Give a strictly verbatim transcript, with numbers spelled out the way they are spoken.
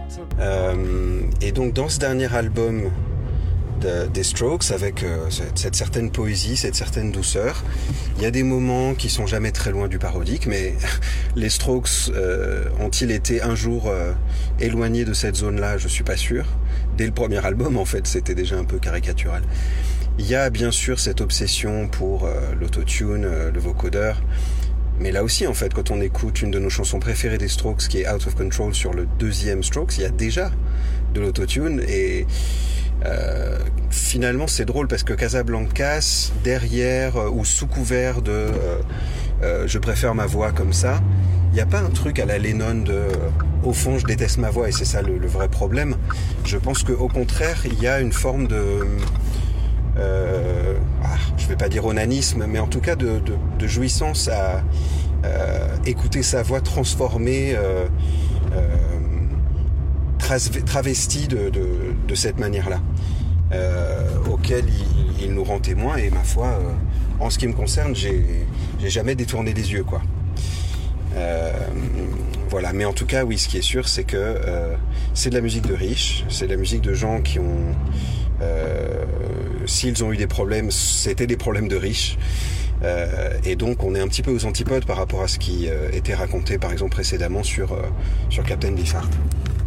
Euh, et donc dans ce dernier album de, des Strokes, avec euh, cette, cette certaine poésie, cette certaine douceur, il y a des moments qui sont jamais très loin du parodique, mais les Strokes euh, ont-ils été un jour euh, éloignés de cette zone-là? Je suis pas sûr. Dès le premier album, en fait, c'était déjà un peu caricatural. Il y a bien sûr cette obsession pour euh, l'autotune, euh, le vocodeur. Mais là aussi, en fait, quand on écoute une de nos chansons préférées des Strokes, qui est Out of Control sur le deuxième Strokes, il y a déjà de l'autotune. Et euh, finalement, c'est drôle parce que Casablancas, derrière euh, ou sous couvert de euh, euh, je préfère ma voix comme ça, il n'y a pas un truc à la Lennon de euh, au fond, je déteste ma voix et c'est ça le, le vrai problème. Je pense qu'au contraire, il y a une forme de... Euh, ah, je vais pas dire onanisme, mais en tout cas de, de, de jouissance à euh, écouter sa voix transformée, euh, euh, travestie de, de, de cette manière-là, euh, auquel il, il nous rend témoin. Et ma foi, euh, en ce qui me concerne, j'ai, j'ai jamais détourné les yeux, quoi. Euh, voilà, mais en tout cas, oui, ce qui est sûr, c'est que euh, c'est de la musique de riches, c'est de la musique de gens qui ont Euh, s'ils ont eu des problèmes, c'était des problèmes de riches, euh, et donc on est un petit peu aux antipodes par rapport à ce qui euh, était raconté par exemple précédemment sur, euh, sur Captain Beefheart.